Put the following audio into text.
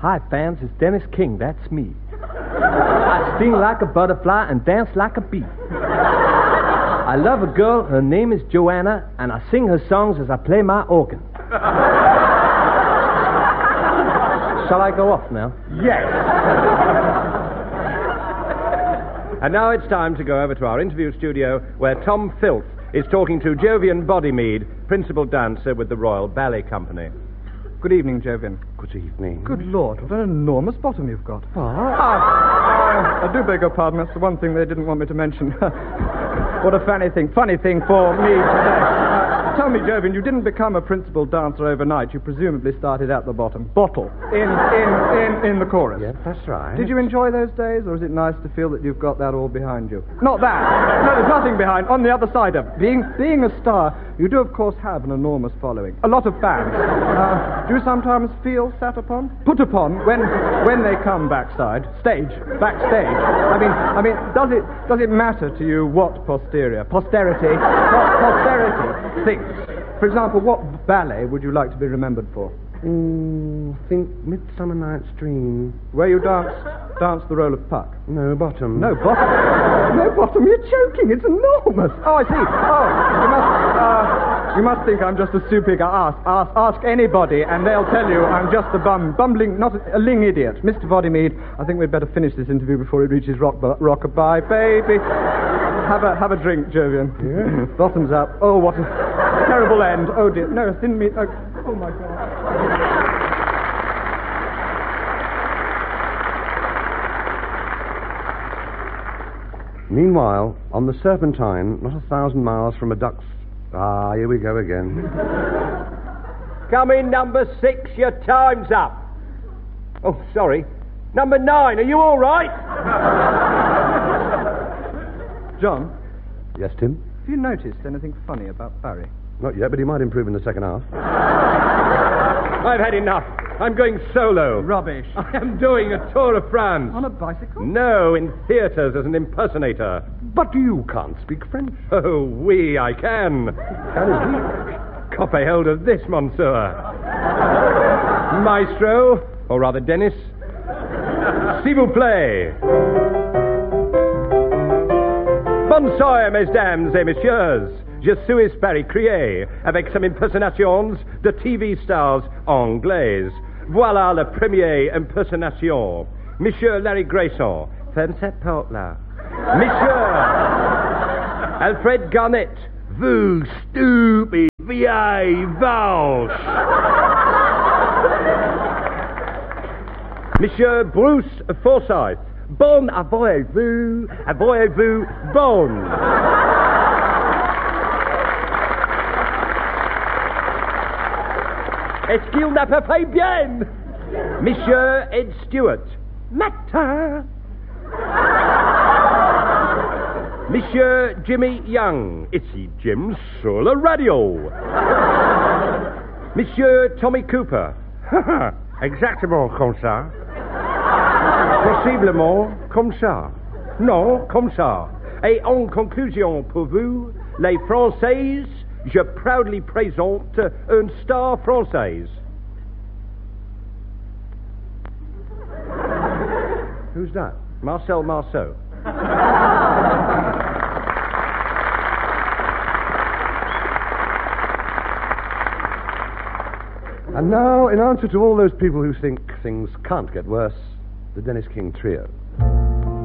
Hi, fans, it's Dennis King, that's me. I sting like a butterfly and dance like a bee. I love a girl, her name is Joanna, and I sing her songs as I play my organ. Shall I go off now? Yes. And now it's time to go over to our interview studio where Tom Filth is talking to Jovian Bodymead, principal dancer with the Royal Ballet Company. Good evening, Jovian. Good evening. Good Lord, what an enormous bottom you've got. Ah. I do beg your pardon, that's the one thing they didn't want me to mention. What a funny thing for me today. Tell me, Jovian, you didn't become a principal dancer overnight. You presumably started at the bottom. Bottle. In the chorus. Yes, that's right. Did you enjoy those days, or is it nice to feel that you've got that all behind you? Not that. No, there's nothing behind. On the other side of being a star, you do, of course, have an enormous following. A lot of fans. Do you sometimes feel sat upon? Put upon when they come backstage? I mean, does it matter to you what posterity thinks? For example, what ballet would you like to be remembered for? Think Midsummer Night's Dream. Where you dance the role of Puck? No, bottom. No bottom? No bottom? You're joking. It's enormous. Oh, I see. Oh, you must think I'm just a super... Ask anybody, and they'll tell you I'm just a bumbling, not a ling idiot. Mr. Bodymead, I think we'd better finish this interview before it reaches rockabye, baby. Have a drink, Jovian. Yeah. Bottoms up. Oh, what a terrible end. Oh, dear. No, didn't mean... Oh, my God. Meanwhile, on the Serpentine, not 1,000 miles from a duck's... Ah, here we go again. Come in, number 6, your time's up. Oh, sorry. Number 9, are you all right? John? Yes, Tim? Have you noticed anything funny about Barry? Not yet, but he might improve in the second half. I've had enough. I'm going solo. Rubbish. I am doing a tour of France. On a bicycle? No, in theatres as an impersonator. But you can't speak French. Oh, oui, I can. Can he? Cop a hold of this, monsieur. Maestro, or rather Dennis. S'il vous plaît. Bonsoir, mesdames et messieurs. Je suis Barry Crier, avec some impersonations de TV stars anglaises. Voilà la première impersonation. Monsieur Larry Grayson, ferme cette porte-là. Monsieur Alfred Garnett, vous stupide vieille vache. Monsieur Bruce Forsyth, bon avoyez-vous, bon. Est-ce qu'il n'a pas fait bien? Monsieur Ed Stewart. Matin. Monsieur Jimmy Young. Ici Jim sur la radio. Monsieur Tommy Cooper. Exactement comme ça. Possiblement comme ça. Non, comme ça. Et en conclusion pour vous, les Françaises, je proudly présente une star française. Who's that? Marcel Marceau. And now, in answer to all those people who think things can't get worse, the Dennis King Trio.